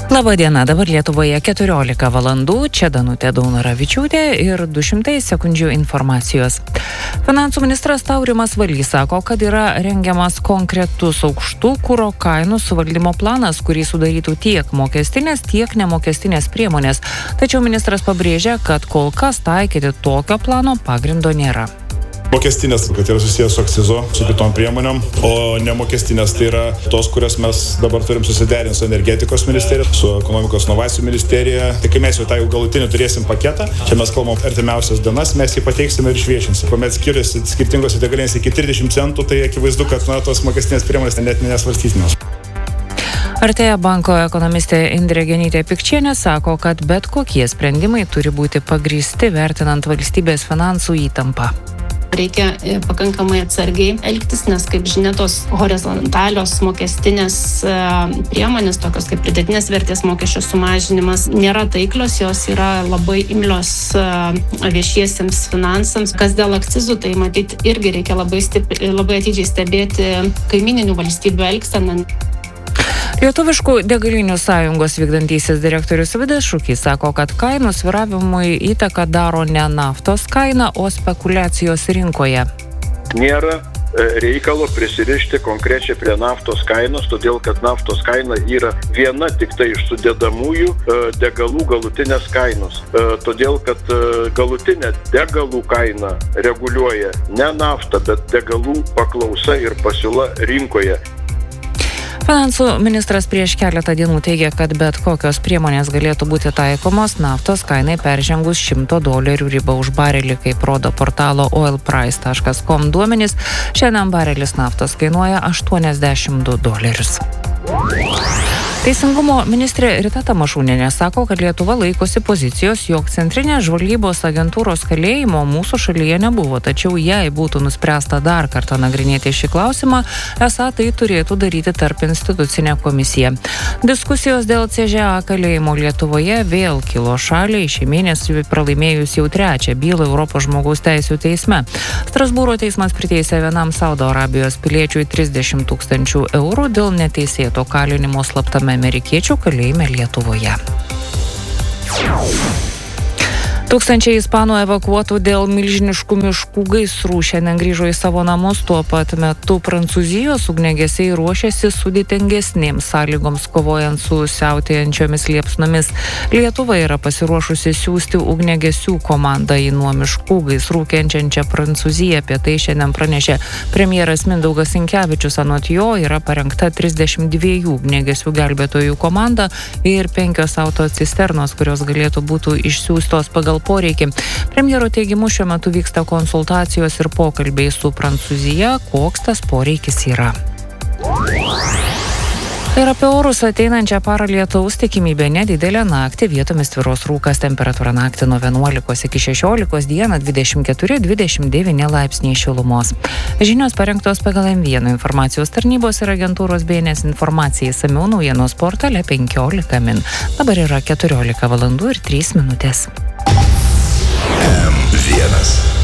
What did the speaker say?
Labadiena, dabar Lietuvoje 14 valandų, čia Danutė Daunoravičiūtė ir 200 sekundžių informacijos. Finansų ministras Taurimas Valys sako, kad yra rengiamas konkretus aukštų kuro kainų suvaldymo planas, kurį sudarytų tiek mokestinės, tiek nemokestinės priemonės. Tačiau ministras pabrėžia, kad kol kas taikyti tokio plano pagrindo nėra. Mokestinės, kad yra susijęs su akcizo, su kitom priemonėm, o nemokestinės tai yra tos, kurias mes dabar turim susiderinti su energetikos ministerija, su ekonomikos inovacijų ministerija. Tai kai mes jau tą galutinį turėsim paketą, čia mes kalbam artimiausias dienas, mes jį pateiksime ir išviešinsim. Kuomet skiriasi skirtingose degalinėse iki 30 centų, tai akivaizdu, kad tos mokestinės priemonės net nesvarstytinos. Artėja banko ekonomistė Indrė Genytė Pikčienė sako, kad bet kokie sprendimai turi būti pagrįsti vertinant valstybės finansų įtampą. Reikia pakankamai atsargiai elgtis, nes, kaip žinia, tos horizontalios mokestinės priemonės, tokios kaip pridėtinės vertės mokesčio sumažinimas, nėra taiklios, jos yra labai imlios viešiesiems finansams. Kas dėl akcizų, tai matyti irgi reikia labai atidžiai stebėti kaimininių valstybių elgseną. Lietuviškų degalinių sąjungos vykdantysis direktorius Vidas Šukys sako, kad kainų svyravimui įtaką daro ne naftos kaina, o spekulacijos rinkoje. Nėra reikalo prisirišti konkrečiai prie naftos kainos, todėl kad naftos kaina yra viena tik tai iš sudedamųjų degalų galutinės kainos. Todėl kad galutinę degalų kainą reguliuoja ne nafta, bet degalų paklausa ir pasiūla rinkoje. Finansų ministras prieš keletą dienų teigė, kad bet kokios priemonės galėtų būti taikomos naftos kainai peržengus $100 ribą už barelį, kaip rodo portalo oilprice.com duomenys. Šiandien barelis naftos kainuoja $82. Teisingumo ministrė Rita Tamašūnienė sako, kad Lietuva laikosi pozicijos, jog centrinės žvalgybos agentūros kalėjimo mūsų šalyje nebuvo, tačiau jei būtų nuspręsta dar kartą nagrinėti šį klausimą, esą tai turėtų daryti tarp institucinė komisija. Diskusijos dėl CŽA kalėjimo Lietuvoje vėl kilo šaliai šį mėnesį pralaimėjus jau 3. bylą Europos žmogaus teisių teisme. Strasbūro teismas priteisė vienam Saudo Arabijos piliečiui 30 000 eurų dėl neteisėto kalinimo slaptame amerikiečių kalėjime Lietuvoje. Tūkstančiai ispanų evakuotų dėl milžiniškų miškų gaisrų šiandien grįžo į savo namus. Tuo pat metu Prancūzijos ugniagesiai ruošiasi sudėtingesnėms sąlygoms kovojant su siautėjančiomis liepsnomis. Lietuva yra pasiruošusi siųsti ugniagesių komandą į nuo miškų gaisrų kenčiančią Prancūziją. Apie tai šiandien pranešė premjeras Mindaugas Sinkevičius. Anot jo yra parengta 32 ugniagesių gelbėtojų komanda ir 5 autocisternos, kurios galėtų būti išsiųstos pagal poreikį. Premjero teigimu šiuo metu vyksta konsultacijos ir pokalbiai su Prancūzija, koks tas poreikis yra. Ir apie orus ateinančią parą lietaus tikimybė nedidelė, naktį vietomis tvyros rūkas, temperatūra naktį nuo 11 iki 16, dieną 24-29 laipsniai šilumos. Žinios parengtos pagal M1 informacijos tarnybos ir agentūros BNS informacijai, išsamiau naujienos portale 15 min. Dabar yra 14 valandų ir 3 minutės. M1